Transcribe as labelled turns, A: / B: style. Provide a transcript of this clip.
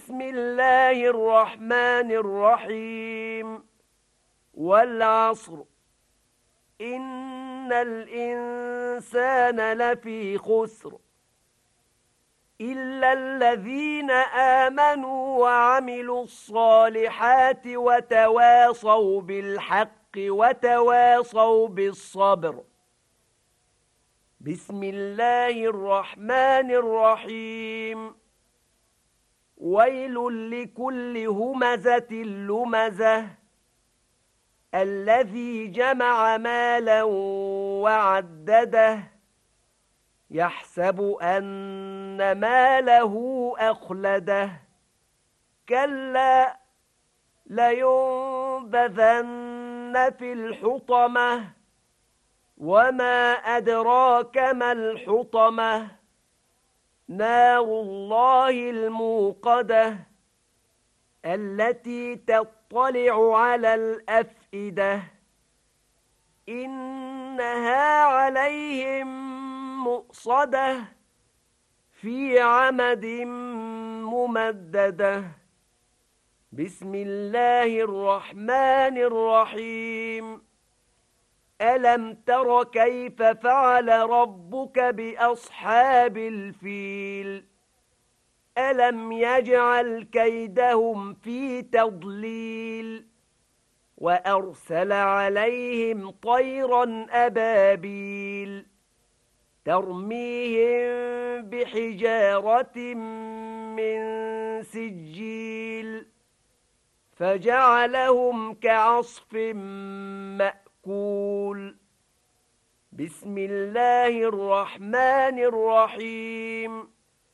A: بسم الله الرحمن الرحيم والعصر إن الإنسان لفي خسر إلا الذين آمنوا وعملوا الصالحات وتواصوا بالحق وتواصوا بالصبر. بسم الله الرحمن الرحيم ويل لكل همزة لمزة الذي جمع مالا وعدده يحسب أن ماله أخلده كلا لينبذن في الحطمة وما أدراك ما الحطمة نار الله الموقدة التي تطلع على الأفئدة إنها عليهم مؤصدة في عمد ممددة. بسم الله الرحمن الرحيم ألم تر كيف فعل ربك بأصحاب الفيل ألم يجعل كيدهم في تضليل وأرسل عليهم طيرا أبابيل ترميهم بحجارة من سجيل فجعلهم كعصف مأكول. بسم الله الرحمن الرحيم